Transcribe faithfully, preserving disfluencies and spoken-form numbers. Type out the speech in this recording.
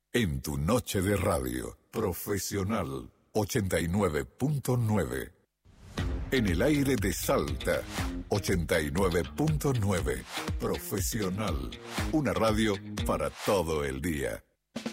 En tu noche de radio, Profesional ochenta y nueve punto nueve. En el aire de Salta, ochenta y nueve punto nueve. Profesional, una radio para todo el día.